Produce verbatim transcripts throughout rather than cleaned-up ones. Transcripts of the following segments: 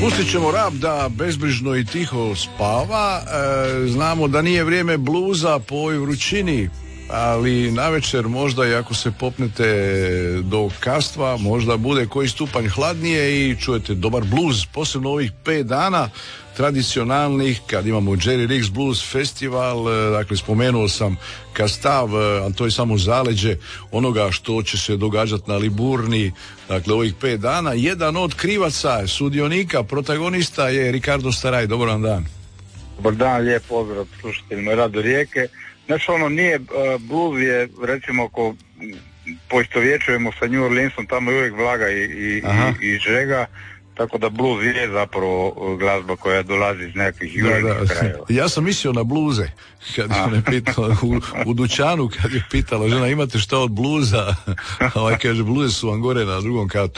Pustit ćemo rap da bezbrižno i tiho spava. E, znamo da nije vrijeme bluza po ovoj vrućini, ali navečer možda i ako se popnete do kastva, možda bude koji stupanj hladnije i čujete dobar bluz, posebno ovih pet dana tradicionalnih, kad imamo Jerry Riggs Blues Festival. Dakle, spomenuo sam Kastav, ali to je samo zaleđe onoga što će se događati na Liburni, dakle ovih pet dana. Jedan od krivaca, sudionika, protagonista je Ricardo Staraj. Dobar vam dan. Dobar dan, lijep pozdrav slušateljima Radio Rijeke. Znači, ono nije, uh, blues je, recimo, ako poistovjećujemo sa New Orleansom, tamo je uvijek vlaga i, i, i, i žega, tako da blues je zapravo glazba koja dolazi iz nekakvih južnih krajeva. Ja sam mislio na bluze, kad je me pitala u, u dućanu, kad je pitala žena imate šta od bluza, ovaj kaže bluze su vam gore na drugom katu.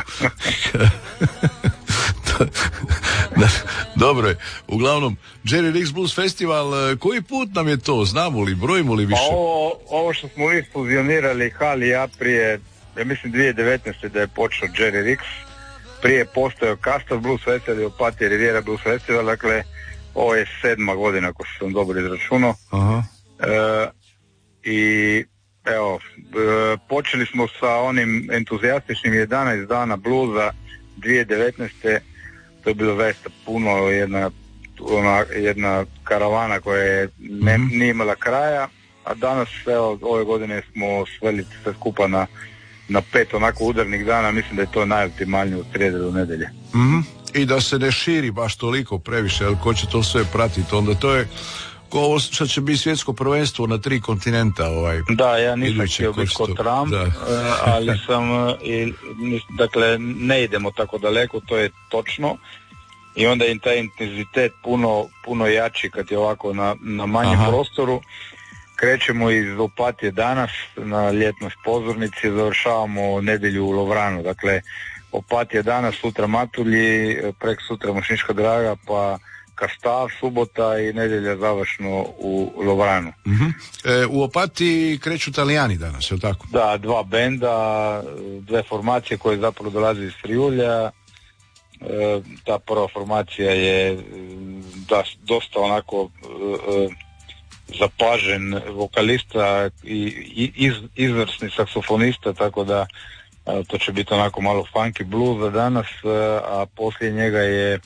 Dobro je. Uglavnom, Jerry Riggs Blues Festival, koji put nam je to? Znamo li, brojimo li više? Pa ovo, ovo što smo vi fuzionirali, Hal i ja prije, ja mislim dvije tisuće devetnaeste da je počeo Jerry Riggs, prije postojao Kastav Blues Festival i Opatija Riviera Blues Festival, dakle ovo je sedma godina ako sam dobro izračunao. Aha. E, i evo, e, počeli smo sa onim entuzijastičnim jedanaest dana bluza dvije tisuće devetnaeste. To je bilo zaista puno, jedna, ona, jedna karavana koja je ne, mm-hmm. nije imala kraja, a danas evo, ove godine smo sveli sve skupa na, na pet onako udarnih dana. Mislim da je to najoptimalnije od srijede do nedelje. Mm-hmm. I da se ne širi baš toliko previše, jer ko će to sve pratiti, onda to je ko ovo što će biti svjetsko prvenstvo na tri kontinenta. Ovaj, da, ja nisam htio biti ko Trump, ali sam, i, dakle, ne idemo tako daleko, to je točno. I onda je taj intenzitet puno, puno jači kad je ovako na, na manjem Aha. prostoru. Krećemo iz Opatije danas na ljetnoj pozornici, završavamo nedjelju u Lovranu. Dakle, Opatija danas, sutra Matulji, prek sutra Mošnička Draga, pa Kastav, subota i nedjelja završno u Lovranu. Uh-huh. E, u Opatiji kreću Talijani danas, je li tako? Da, dva benda, dve formacije koje zapravo dolaze iz Friulja. E, ta prva formacija je da, dosta onako e, zapažen vokalista i, i iz, izvrsni saksofonista, tako da e, to će biti onako malo funky blues za danas, e, a poslije njega je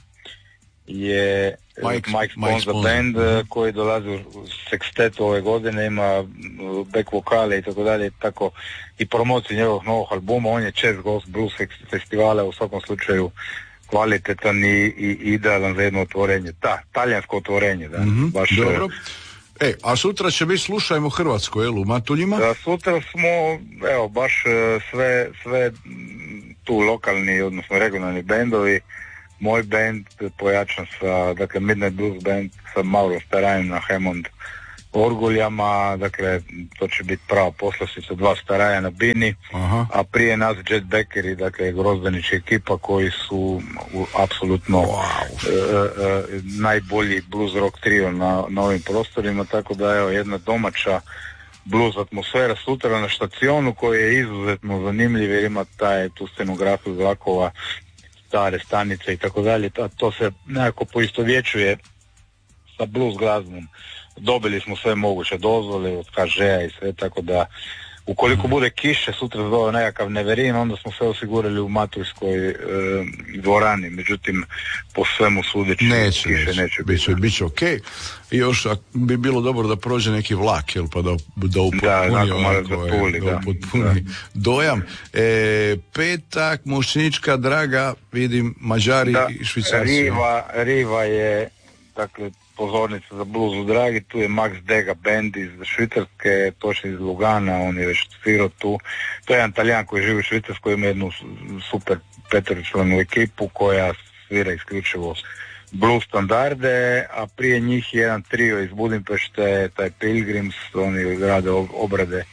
je Mike, Mike Sponza band mm-hmm. koji dolazi u sekstetu ove godine, ima back vokale i tako dalje, tako i promociju njegovog novog albuma. On je Chess Ghost Blues festivala, u svakom slučaju kvalitetan i, i idealan za jedno otvorenje. Da, talijansko otvorenje, da. Mm-hmm. Baš, dobro. E, a sutra će biti Slušajmo Hrvatsko, jel, u Matuljima? Da, sutra smo, evo, baš sve, sve tu lokalni, odnosno regionalni bendovi. Moj band pojačan sa, dakle, Midnight Blues band sa Maurom Starajem na Hammond orguljama, dakle, to će biti prava poslastica, dva Staraja na bini, Aha. a prije nas Jet Beckeri, dakle, grozdanička ekipa koji su u, apsolutno wow. e, e, najbolji blues rock trio na, na ovim prostorima, tako da, evo, jedna domaća blues atmosfera sutra na štacionu koji je izuzetno zanimljiv jer ima taj, tu scenografiju zrakova, stare stanice i tako dalje, to se nekako poistovjećuje sa blues glazbom. Dobili smo sve moguće dozvole od K Ž-a i sve, tako da ukoliko bude kiše, sutra zove nekakav neverin, onda smo sve osigurali u Matuljskoj e, dvorani, međutim po svemu sudeći neće, kiše neće, neće biti. Biće, biće ok. I još bi bilo dobro da prođe neki vlak, jel, pa da, da upotpuni, da, ovako, da, puli, da upotpuni da. dojam. E, petak, Mošnička Draga, vidim Mađari da, i Švicarci. Riva, Riva je, dakle, pozornica za blues u Dragi, tu je Max Dega band iz Švicarske, točno iz Lugana, on je već svirao tu. To je jedan Talijan koji živi u Švicarskoj, ima jednu super petoričlanu ekipu koja svira isključivo blues standarde, a prije njih je jedan trio iz Budimpešte, taj Pilgrims, oni rade obrade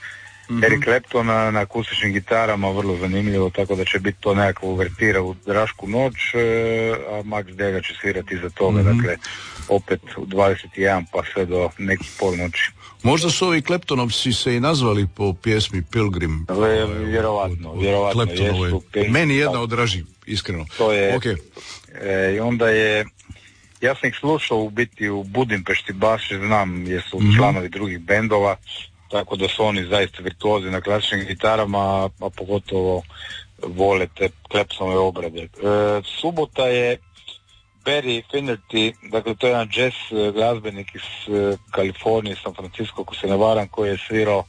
mm-hmm. Eric Clapton na, na akustičnim gitarama, vrlo zanimljivo, tako da će biti to nekakva uvertira u Drašku noć, a Max Dega će svirati iza toga, mm-hmm. dakle opet u dvadeset jedan pa sve do nekih polnoći. Možda su ovi Claptonovci se i nazvali po pjesmi Pilgrim. Le, vjerovatno, vjerovatno jesu. Meni jedna od draži, iskreno. To je, okay. e, i onda je, ja sam ih slušao u biti u Budimpešti baš, znam jesu mm-hmm. članovi drugih bendova, tako da su oni zaista virtuozi na klasičnim gitarama, a pogotovo vole te Claptonove obrade. E, subota je Barry Finnerty, dakle to je jedan jazz glazbenik iz uh, Kalifornije, San Francisco, ako se ne varam, koji je svirao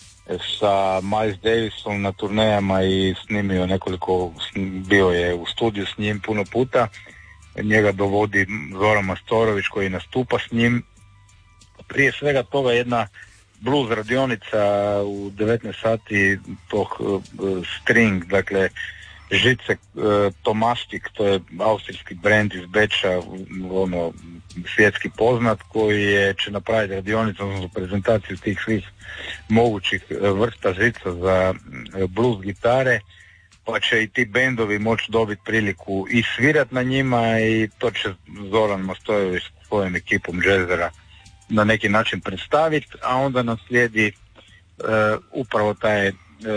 sa Miles Davisom na turnejama i snimio nekoliko, bio je u studiju s njim puno puta. Njega dovodi Zoran Mastorović koji nastupa s njim. Prije svega toga jedna blues radionica u devetnaest sati, tog uh, string, dakle žice uh, Tomastik, to je austrijski brend iz Beča, ono, svjetski poznat, koji je, će napraviti radionicu, odnosno prezentaciju tih svih mogućih uh, vrsta žica za uh, blues gitare, pa će i ti bendovi moći dobiti priliku i svirat na njima, i to će Zoran Mastojević s svojom ekipom džezera na neki način predstaviti, a onda nam slijedi uh, upravo taj uh,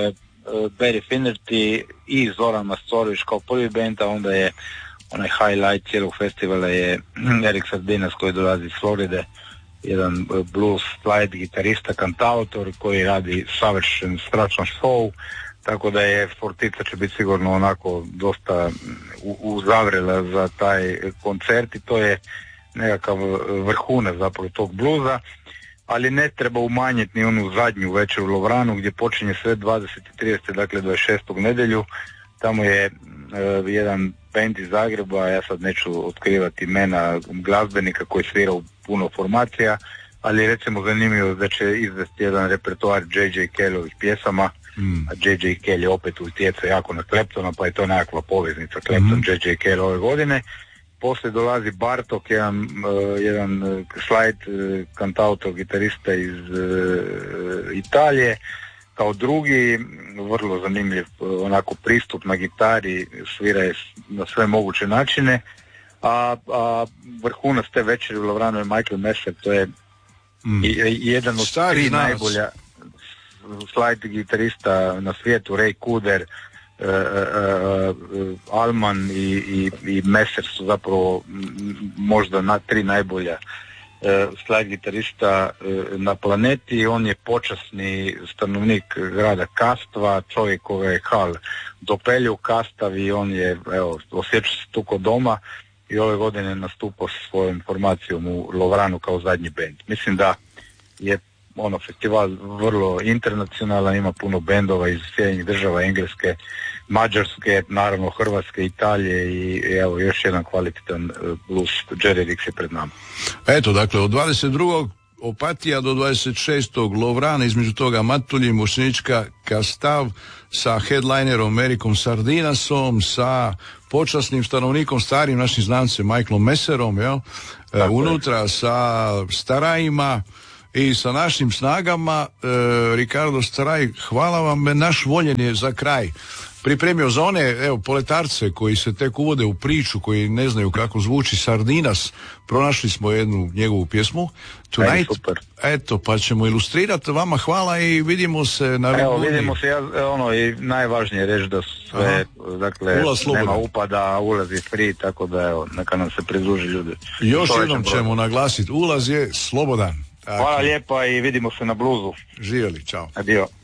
Barry Finnerty i Zoran Mastorović kao prvi bend, a onda je onaj highlight cijelog festivala je Erik Sardinas koji dolazi iz Floride, jedan blues slide gitarista, kantautor koji radi savršen, strašan show, tako da je Fortica će biti sigurno onako dosta uzavrela za taj koncert i to je nekakav vrhunac zapravo tog bluza, ali ne treba umanjiti ni onu zadnju večer u Lovranu gdje počinje sve dvadeset i trideset, dakle dvadeset šestog nedjelju. Tamo je uh, jedan band iz Zagreba, ja sad neću otkrivati imena glazbenika koji svira u puno formacija, ali recimo zanimljivo da će izvesti jedan repertoar J J Kellyovih pjesama, mm. a J J Kelly opet utjeca jako na Claptona, pa je to nekakva poveznica Clapton mm. J J Kelly ove godine. Poslije dolazi Bartok, jedan, uh, jedan uh, slide uh, kantautor, gitarista iz uh, Italije, kao drugi, vrlo zanimljiv uh, onako pristup na gitari, svira je na sve moguće načine, a, a vrhunac te večeri u Lovranu je Michael Messer, to je mm. i, i, jedan od Stari tri znac. najbolja slide gitarista na svijetu, Ray Cooder, Uh, uh, uh, Alman i, i, i Messer su zapravo m, možda na tri najbolja uh, slide gitarista uh, na planeti. On je počasni stanovnik grada Kastva, čovjek koji je Hal dopelju u Kastav i on je, evo, osjeća se tu kod doma i ove godine nastupao sa svojom formacijom u Lovranu kao zadnji bend. Mislim da je ono festival vrlo internacionalan, ima puno bendova iz Sjedinjenih država, Engleske, Mađarske, naravno Hrvatske, Italije i evo još jedan kvalitetan blues Jerry Rix je pred nama. Eto, dakle, od dvadeset drugog Opatija do dvadeset šestog Lovrana, između toga Matulji, Mošnička, Kastav sa headlinerom Erikom Sardinasom, sa počasnim stanovnikom, starim našim znancem Michaelom Messerom, jel? E, unutra sa starajima i sa našim snagama. e, Ricardo Staraj, hvala vam, naš voljen je za kraj pripremio za one, evo, poletarce koji se tek uvode u priču, koji ne znaju kako zvuči Sardinas. Pronašli smo jednu njegovu pjesmu Tonight, eto, pa ćemo ilustrirati. Vama hvala i vidimo se na Evo, Ribuni. Vidimo se, ja, ono, i najvažnije reći da sve, aha, dakle, ulaz nema upada, ulaz je free, tako da, evo, neka nam se pridruži ljudi. Još jednom ćemo naglasiti, ulaz je slobodan. Hvala lijepa i vidimo se na bluzu. Živjeli, čao. Adio.